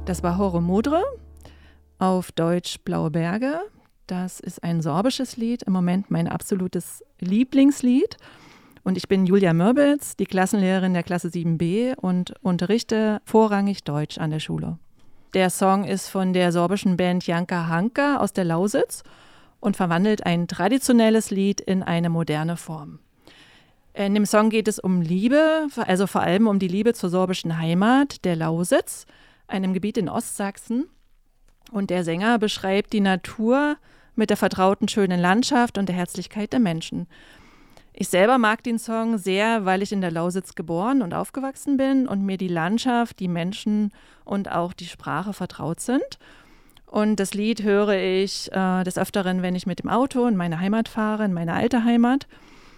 Das war Hore Modre, auf Deutsch Blaue Berge. Das ist ein sorbisches Lied, im Moment mein absolutes Lieblingslied. Und ich bin Julia Mürbitz, die Klassenlehrerin der Klasse 7b und unterrichte vorrangig Deutsch an der Schule. Der Song ist von der sorbischen Band Janka Hanka aus der Lausitz und verwandelt ein traditionelles Lied in eine moderne Form. In dem Song geht es um Liebe, also vor allem um die Liebe zur sorbischen Heimat, der Lausitz, einem Gebiet in Ostsachsen. Und der Sänger beschreibt die Natur mit der vertrauten schönen Landschaft und der Herzlichkeit der Menschen. Ich selber mag den Song sehr, weil ich in der Lausitz geboren und aufgewachsen bin und mir die Landschaft, die Menschen und auch die Sprache vertraut sind. Und das Lied höre ich des Öfteren, wenn ich mit dem Auto in meine Heimat fahre, in meine alte Heimat.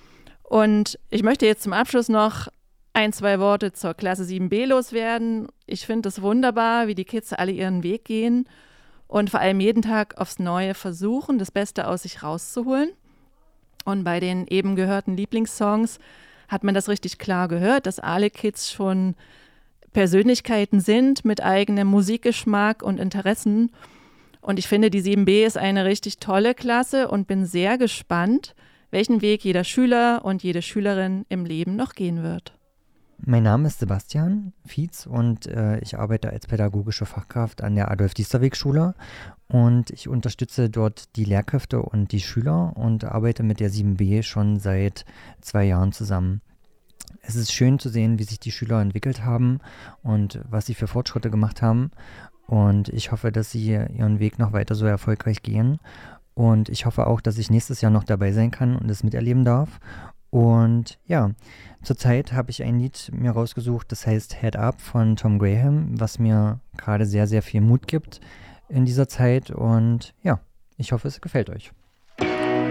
Und ich möchte jetzt zum Abschluss noch 1-2 Worte zur Klasse 7b loswerden. Ich finde es wunderbar, wie die Kids alle ihren Weg gehen und vor allem jeden Tag aufs Neue versuchen, das Beste aus sich rauszuholen. Und bei den eben gehörten Lieblingssongs hat man das richtig klar gehört, dass alle Kids schon Persönlichkeiten sind mit eigenem Musikgeschmack und Interessen. Und ich finde, die 7b ist eine richtig tolle Klasse und bin sehr gespannt, welchen Weg jeder Schüler und jede Schülerin im Leben noch gehen wird. Mein Name ist Sebastian Fietz und ich arbeite als pädagogische Fachkraft an der Adolf-Diesterweg-Schule und ich unterstütze dort die Lehrkräfte und die Schüler und arbeite mit der 7b schon seit 2 Jahren zusammen. Es ist schön zu sehen, wie sich die Schüler entwickelt haben und was sie für Fortschritte gemacht haben und ich hoffe, dass sie ihren Weg noch weiter so erfolgreich gehen und ich hoffe auch, dass ich nächstes Jahr noch dabei sein kann und es miterleben darf. Und ja, zurzeit habe ich ein Lied mir rausgesucht, das heißt Head Up von Tom Graham, was mir gerade sehr, sehr viel Mut gibt in dieser Zeit. Und ja, ich hoffe, es gefällt euch.